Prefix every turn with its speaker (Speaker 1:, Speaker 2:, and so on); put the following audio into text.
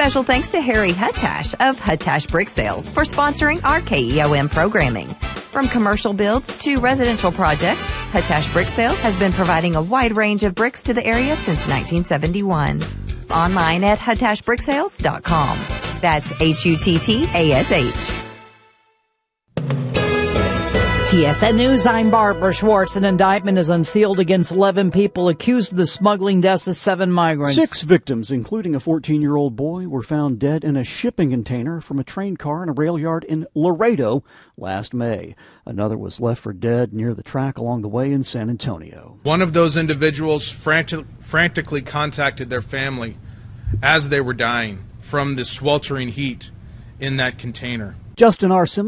Speaker 1: Special thanks to Harry Huttash of Huttash Brick Sales for sponsoring our KEOM programming. From commercial builds to residential projects, Huttash Brick Sales has been providing a wide range of bricks to the area since 1971. Online at huttashbricksales.com. That's HUTTASH.
Speaker 2: TSN News, I'm Barbara Schwartz. An indictment is unsealed against 11 people accused of the smuggling deaths of 7 migrants.
Speaker 3: 6 victims, including a 14-year-old boy, were found dead in a shipping container from a train car in a rail yard in Laredo last May. Another was left for dead near the track along the way in San Antonio.
Speaker 4: One of those individuals frantically contacted their family as they were dying from the sweltering heat in that container.
Speaker 3: Justin R. Simmons